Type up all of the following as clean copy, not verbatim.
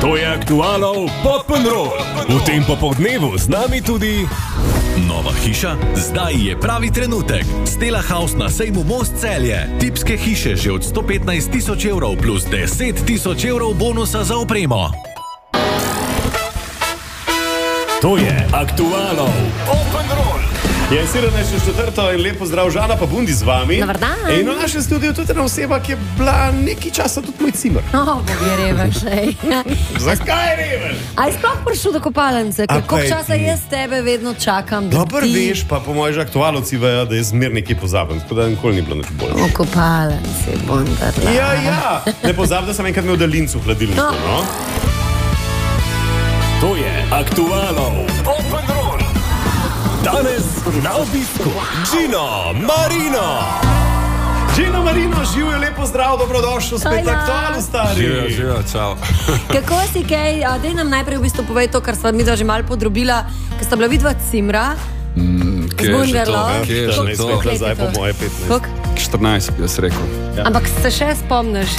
To je Aktualov Pop'n'Roll. V tem popoldnevu z nami tudi Nova hiša? Zdaj je pravi trenutek. Stella House na sejmu Most Celje. Tipske hiše že od 115 000 evrov plus 10 000 evrov bonusa za opremo. To je Aktualov Pop'n'Roll. Je 17.4. in lepo zdrav, Žana pa Bundi z vami. Dobar dan. In v našem studiu tudi ena oseba, ki je bila nekaj časa tudi moj cimer. Bog je reven še. Zakaj je reven? A je sploh prišel do kopalence? Koliko časa jaz tebe vedno čakam, da Dobar veš, pa po moji že aktualovci vejo, da jaz zmer nekaj pozabim, tako da nikoli ni bilo nič bolj. O kopalence, bondarla. Ja. Ne pozabim, da sem enkrat imel daljincu v hladilniku, no? To je Aktualov Pop'n'Roll. Danes na obisku Gino Marino. Gino Marino, živijo, lepo zdrav, dobrodošel spet na Aktualu, stari. Živijo, čau. Kako si kaj? Daj nam najprej v bistvu povej to, kar sva midva že malo podrobila, ker sta bila vidva cimra. Kje je že to? Kje je že to? Zdaj po moje 15. Koliko? 14, bi jaz rekel. Ja. Ampak se še spomniš?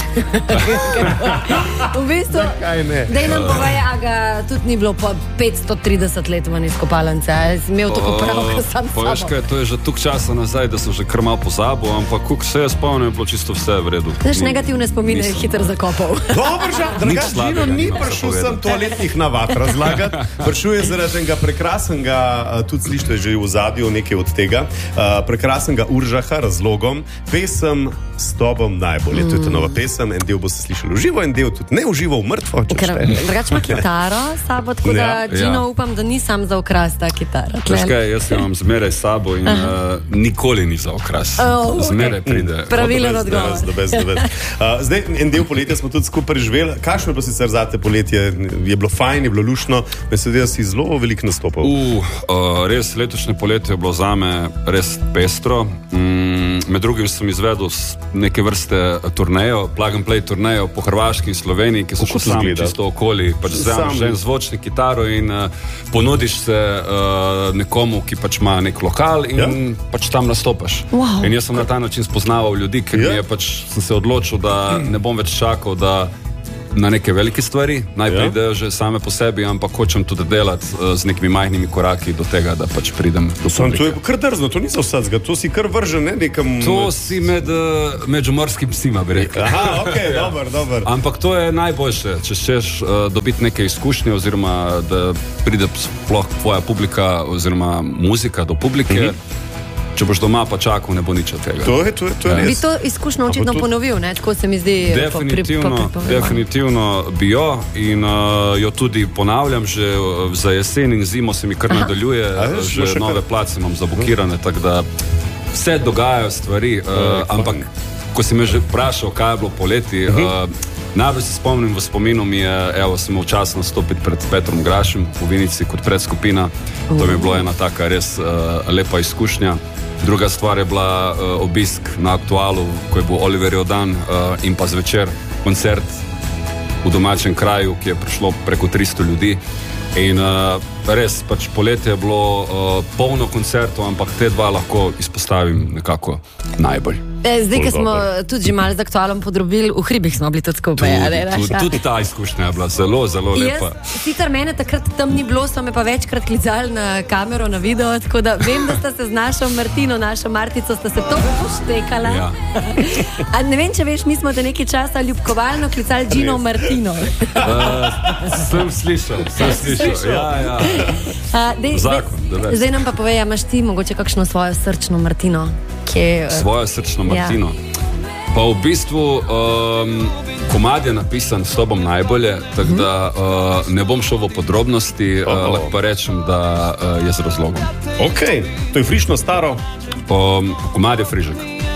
V bistvu, daj nam povej, a ga tudi ni bilo po 530 let ven iz kopalence. Imel tako prav, ko sam Poveš, kaj, to je že tuk časa nazaj, da sem že kar malo pozabil, ampak koliko se je spomnil, je bilo čisto vse v redu. Znaš, negativne spomine je hitro zakopal. Dobro, drugač, Gino ni prišel sem toaletnih navad razlagati. Prišel je zaradi enega prekrasnega, tudi slište že v zadju nekaj od tega, prekrasnega Uržaha razlogom. Pesem S tobom najbolje. To je ta nova pesem, en del bo se slišal v živo, en del tudi ne v živo, v mrtvo. Drugač ima kitaro sabo, tako da Gino upam, da ni sam za okras ta kitara. Veš kaj, jaz imam zmeraj sabo in nikoli ni za okras. Zmeraj pride. Pravilen odgovor. Zdaj, en del poletja smo tudi skupaj živeli. Kakšno je bilo sicer zate poletje? Je bilo fajn, je bilo lušno, mislim, da si zelo veliko nastopal. Res, letošnje poletje je bilo zame res pestro. Med drugim sem izvedel neke vrste turnejo, plug and play turnejo po Hrvaški in Sloveniji, ki so še sami čisto okoli, pač vzamem zvočni kitaro in ponudiš se nekomu, ki pač ima nek lokal in pač tam nastopaš. Wow. In jaz sem na ta način spoznaval ljudi, ker mi je pač, sem se odločil, da ne bom več čakal, da na neke velike stvari, najprej idejo že same po sebi, ampak hočem tudi delati z nekimi majhnimi koraki do tega, da pač pridem do publike. To je kar drzno, to ni za vsadzga, to si kar vržen, ne nekam... To si med morskim psima, bi rekel. Aha, okej, dober. Ampak to je najboljše, če ćeš dobiti neke izkušnje oziroma da pride sploh tvoja publika oziroma muzika do publike. Če boš doma pa čakal, ne bo nič od tega. To je res. Bi to izkušnjo očitno ponovil, ne? Tako se mi zdi. Definitivno bi jo in jo tudi ponavljam, že za jesen in zimo se mi kar nadaljuje, že nove place imam zabukirane, tako da vse dogajajo stvari, ampak ko si me že vprašal, kaj je bilo poleti, najbolj se spomnim, v spominu mi je, sem imel čas nastopiti pred Petrom Grašem v Vinici kot predskupina. To mi je bila ena taka res lepa izkušnja. Druga stvar je bila obisk na Aktualu, ko je bil Oliver Jordan in pa zvečer koncert v domačem kraju, ki je prišlo preko 300 ljudi. In res, pač poletje je bilo polno koncertov, ampak te dva lahko izpostavim nekako najbolj. Zdaj, ko smo tudi že malo z Aktualom podrobili, v hribih smo bili tudi skupaj. Tudi ta izkušnja je bila zelo, zelo lepa. Sicer mene takrat tam ni bilo, so me pa večkrat klicali na kamero, na video, tako da vem, da sta se z našo Martino, našo Martico, sta se to poštekala. Ja. A ne vem, če veš, mi smo te nekaj časa ljubkovalno klicali Gino Martino. Sem slišal. Ja. Zdaj nam pa povej, imaš ti mogoče kakšno svojo srčno Martino? Svojo srčno Martino. Pa v bistvu komad je napisan S tobom najbolje, tako da ne bom šel v podrobnosti, lahko pa rečem, da je z razlogom. Ok, to je frišno, staro? Komad je frižek.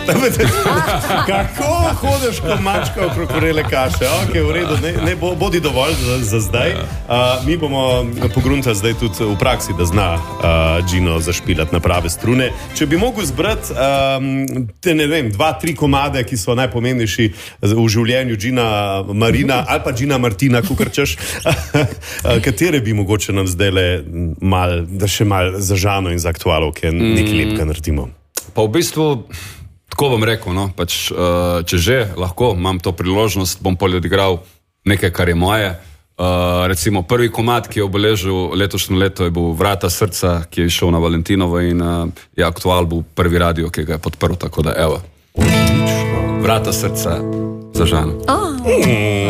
Kako hodiš kot mačka okrog vrele kaše? Ok, v redu, ne bodi dovolj za zdaj. Mi bomo pogruntali zdaj tudi v praksi, da zna Gino zašpilati na prave strune. Če bi mogel zbrati te, ne vem, 2-3 komade, ki so najpomembnejši v življenju Gina Marina ali pa Gina Martina, kakor češ, katere bi mogoče nam zdajle da še mal za Žano in za Aktualovke nekaj lepka naredimo? Pa v bistvu tako bom rekel, no, pač, če že lahko imam to priložnost, bom poleg odigral nekaj, kar je moje, Recimo prvi komad, ki je obeležil letošnje leto, je bil Vrata srca, ki je išel na Valentinovo in je aktual bil prvi radio, ki ga je podprl, tako da evo. Vrata srca za Žano.